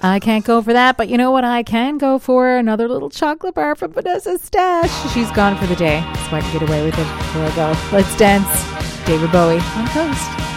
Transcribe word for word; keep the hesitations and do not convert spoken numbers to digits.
I can't go for that, but you know what? I can go for another little chocolate bar from Vanessa's stash. She's gone for the day, so I can get away with it. Here I go. Let's dance. David Bowie on Coast.